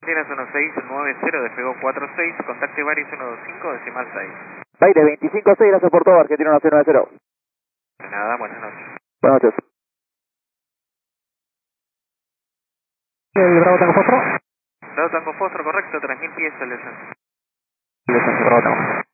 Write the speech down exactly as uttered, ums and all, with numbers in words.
Tienes uno seis nueve cero, despegó cuatro seis, contacte Varis uno dos cinco, decimal seis. Baile veinticinco seis, gracias por todo, Argentina uno seis nueve cero. De nada, buenas noches. Buenas noches. ¿El Bravo Tango Fósforo? Bravo Tango Fósforo, correcto, tres mil pies el descenso. El descenso, Bravo Tango.